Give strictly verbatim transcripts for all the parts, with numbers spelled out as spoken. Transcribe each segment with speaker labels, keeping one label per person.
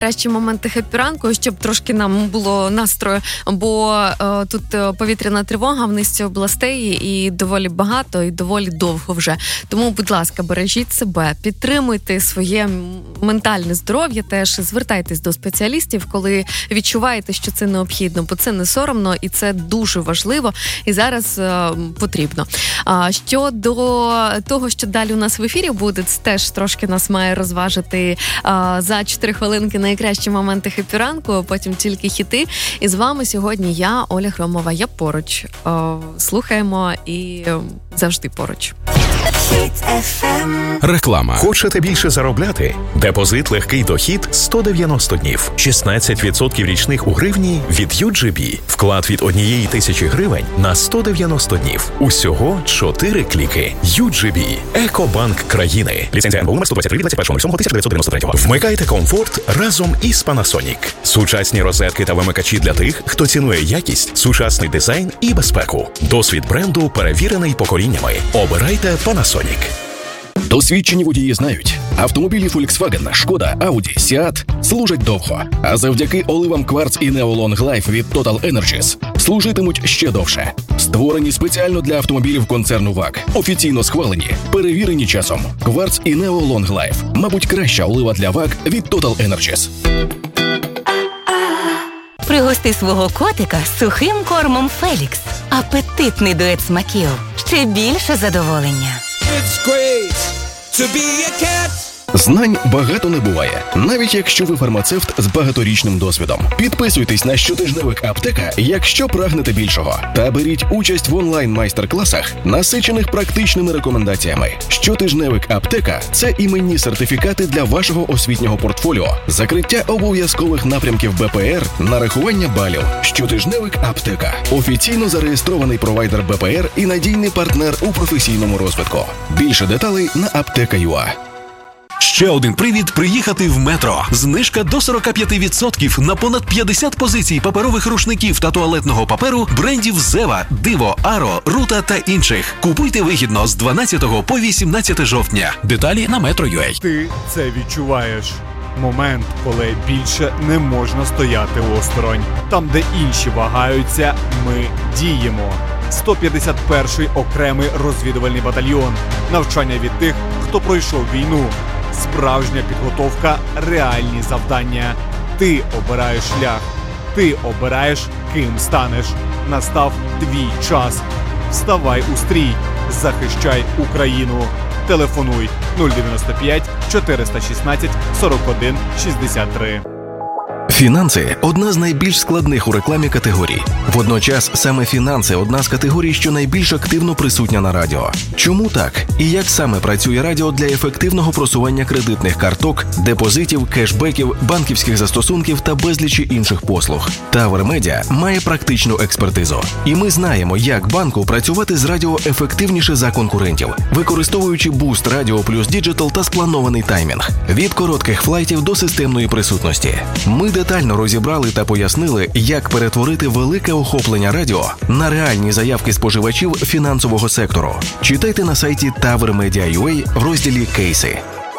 Speaker 1: кращі моменти хеппі-ранку, щоб трошки нам було настрою, бо е, тут повітряна тривога в низці областей і доволі багато, і доволі довго вже. Тому, будь ласка, бережіть себе, підтримуйте своє ментальне здоров'я теж, звертайтесь до спеціалістів, коли відчуваєте, що це необхідно, бо це не соромно і це дуже важливо і зараз е, потрібно. А щодо того, що далі у нас в ефірі буде, це теж трошки нас має розважити а, за чотири хвилинки найкращі моменти хеппі-ранку, потім тільки хіти. І з вами сьогодні я, Оля Громова. Я поруч. А, слухаємо і завжди поруч.
Speaker 2: Реклама. Хочете більше заробляти? Депозит легкий дохід сто дев'яносто днів. шістнадцять відсотків річних у гривні від ю джі бі. Вклад від однієї тисячі гривень на сто дев'яносто днів. Усього чотири кліки. ю джі бі. Екобанк країни. Ліцензія ен бе у номер сто двадцять три двадцять першого сьомого тисяча дев'ятсот дев'яносто третього. Вмикайте комфорт разом із Panasonic. Сучасні розетки та вимикачі для тих, хто цінує якість, сучасний дизайн і безпеку. Досвід бренду перевірений поколіннями. Обирайте Panasonic.
Speaker 3: Досвідчені водії знають, автомобілі Volkswagen, Шкода, Audi, Seat служать довго, а завдяки оливам Quartz і Neo Long Life від Total Energies служитимуть ще довше. Створені спеціально для автомобілів концерну вак, офіційно схвалені, перевірені часом. Quartz і Neo Long Life, мабуть, краща олива для вак від Total Energies.
Speaker 4: Пригости свого котика сухим кормом Фелікс. Апетитний дует смаків. Ще більше задоволення.
Speaker 5: It's great to be a cat.
Speaker 3: Знань багато не буває, навіть якщо ви фармацевт з багаторічним досвідом. Підписуйтесь на щотижневик «Аптека», якщо прагнете більшого. Та беріть участь в онлайн-майстер-класах, насичених практичними рекомендаціями. Щотижневик «Аптека» – це іменні сертифікати для вашого освітнього портфоліо, закриття обов'язкових напрямків Б П Р, нарахування балів. Щотижневик «Аптека» – офіційно зареєстрований провайдер Б П Р і надійний партнер у професійному розвитку. Більше деталей на аптека крапка ю а.
Speaker 6: Ще один привід приїхати в Метро. Знижка до сорок п'ять відсотків на понад п'ятдесят позицій паперових рушників та туалетного паперу брендів Зева, Диво, Аро, Рута та інших. Купуйте вигідно з дванадцятого по вісімнадцяте жовтня. Деталі на метро крапка ю а.
Speaker 7: Ти це відчуваєш. Момент, коли більше не можна стояти осторонь. Там, де інші вагаються, ми діємо. сто п'ятдесят перший окремий розвідувальний батальйон. Навчання від тих, хто пройшов війну. Справжня підготовка, реальні завдання. Ти обираєш шлях. Ти обираєш, ким станеш. Настав твій час. Вставай у стрій. Захищай Україну. Телефонуй нуль дев'яносто п'ять чотириста шістнадцять сорок один шістдесят три.
Speaker 3: Фінанси – одна з найбільш складних у рекламі категорій. Водночас саме фінанси – одна з категорій, що найбільш активно присутня на радіо. Чому так? І як саме працює радіо для ефективного просування кредитних карток, депозитів, кешбеків, банківських застосунків та безлічі інших послуг? Тавер Медіа має практичну експертизу. І ми знаємо, як банку працювати з радіо ефективніше за конкурентів, використовуючи буст Радіо плюс Діджитал та спланований таймінг. Від коротких флайтів до системної присутності. Ми детально розібрали та пояснили, як перетворити велике охоплення радіо на реальні заявки споживачів фінансового сектору. Читайте на сайті тавер медіа крапка ю а в розділі «Кейси».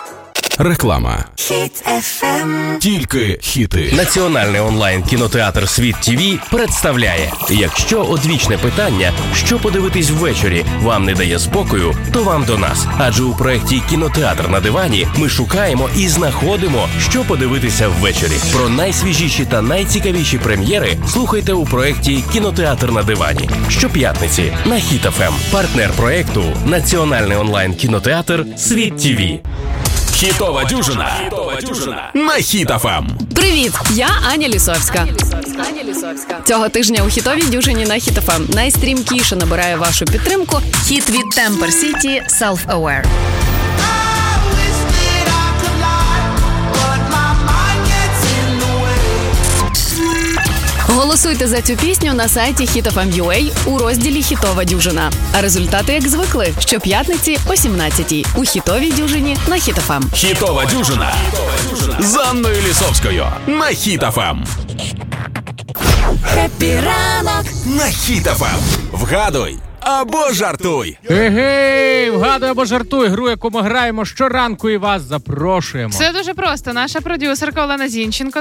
Speaker 2: Реклама.
Speaker 5: Хіт еф ем.
Speaker 2: Тільки хіти.
Speaker 8: Національний онлайн-кінотеатр «Світ ТІВІ» представляє: якщо одвічне питання, що подивитись ввечері, вам не дає спокою, то вам до нас. Адже у проєкті «Кінотеатр на дивані» ми шукаємо і знаходимо, що подивитися ввечері. Про найсвіжіші та найцікавіші прем'єри слухайте у проєкті «Кінотеатр на дивані» щоп'ятниці на Хіт еф ем. Партнер проєкту – Національний онлайн-кінотеатр «Світ ТІВІ».
Speaker 2: Хітова дюжина. Хітова дюжина на Хіт еф ем.
Speaker 9: Привіт, я Аня Лісовська. Аня Лісовська. Цього тижня у хітовій дюжині на Хіт еф ем найстрімкіше набирає вашу підтримку хіт від Temper City «Self-Aware». Голосуйте за цю пісню на сайті хіт еф ем крапка ю а у розділі «Хітова дюжина». А результати, як звикли, щоп'ятниці о сімнадцятій у хітовій дюжині на Хіт еф ем.
Speaker 2: Хітова дюжина з Анною Лісовською на Хіт еф ем.
Speaker 5: Хеппі ранок
Speaker 2: На Хіт еф ем. Вгадуй,
Speaker 10: або жартуй.
Speaker 11: Гей, вгадуй або жартуй. Гру, яку ми граємо щоранку і вас запрошуємо.
Speaker 12: Все дуже просто. Наша продюсерка Олена Зінченко